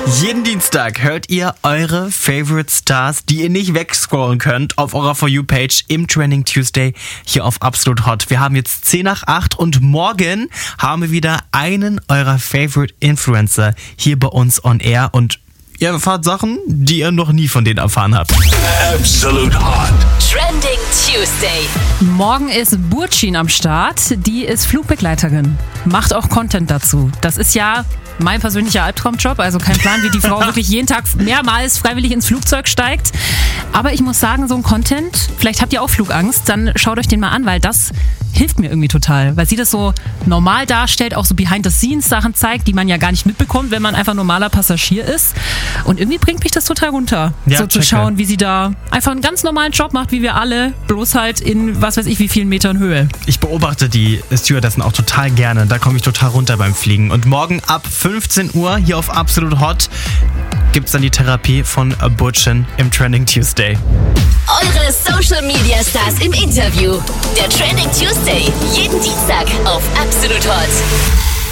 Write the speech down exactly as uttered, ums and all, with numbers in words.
Jeden Dienstag hört ihr eure Favorite Stars, die ihr nicht wegscrollen könnt, auf eurer For You-Page im Trending Tuesday hier auf Absolut Hot. Wir haben jetzt zehn nach acht und morgen haben wir wieder einen eurer Favorite Influencer hier bei uns on Air und ihr erfahrt Sachen, die ihr noch nie von denen erfahren habt. Absolut Hot. Trending Tuesday. Morgen ist Burçin am Start. Die ist Flugbegleiterin. Macht auch Content dazu. Das ist ja mein persönlicher Albtraumjob. Also kein Plan, wie die Frau wirklich jeden Tag mehrmals freiwillig ins Flugzeug steigt. Aber ich muss sagen, so ein Content, vielleicht habt ihr auch Flugangst, dann schaut euch den mal an, weil das hilft mir irgendwie total. Weil sie das so normal darstellt, auch so Behind-the-Scenes-Sachen zeigt, die man ja gar nicht mitbekommt, wenn man einfach normaler Passagier ist. Und irgendwie bringt mich das total runter. Ja, so zu checke. schauen, wie sie da einfach einen ganz normalen Job macht, wie wir alle, bloß halt in was weiß ich wie vielen Metern Höhe. Ich beobachte die Stewardessen auch total gerne. Da komme ich total runter beim Fliegen. Und morgen ab fünfzehn Uhr hier auf Absolut Hot gibt's dann die Therapie von Burçin im Trending Tuesday. Eure Social Media Stars im Interview. Der Trending Tuesday. Jeden Dienstag auf Absolut Hot.